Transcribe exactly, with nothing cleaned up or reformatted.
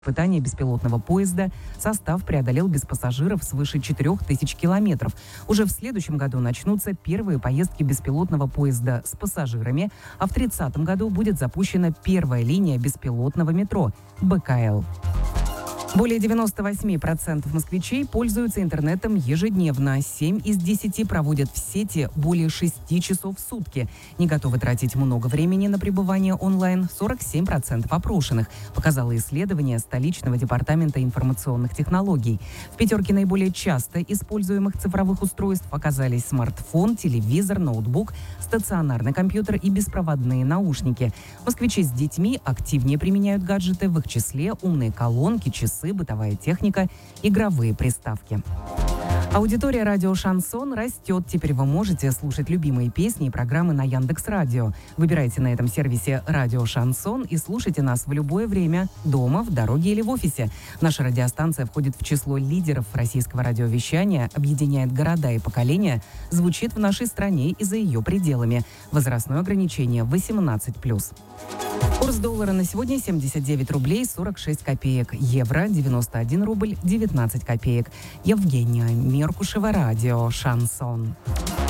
Испытание беспилотного поезда состав преодолел без пассажиров свыше четырёх тысяч километров. Уже в следующем году начнутся первые поездки беспилотного поезда с пассажирами, а в тридцатом году будет запущена первая линия беспилотного метро бэ ка эл. Более девяноста восьми процентов москвичей пользуются интернетом ежедневно. семь из десяти проводят в сети более шести часов в сутки. Не готовы тратить много времени на пребывание онлайн сорок семь процентов опрошенных, показало исследование столичного департамента информационных технологий. В пятерке наиболее часто используемых цифровых устройств оказались смартфон, телевизор, ноутбук, стационарный компьютер и беспроводные наушники. Москвичи с детьми активнее применяют гаджеты, в их числе умные колонки, часы, бытовая техника, игровые приставки. Аудитория радио «Шансон» растет. Теперь вы можете слушать любимые песни и программы на Яндекс.Радио. Выбирайте на этом сервисе «Радио Шансон» и слушайте нас в любое время, дома, в дороге или в офисе. Наша радиостанция входит в число лидеров российского радиовещания, объединяет города и поколения, звучит в нашей стране и за ее пределами. Возрастное ограничение восемнадцать плюс. Курс доллара на сегодня семьдесят девять рублей сорок шесть копеек. Евро девяносто один рубль девятнадцать копеек. Евгения Меркушева, радио «Шансон».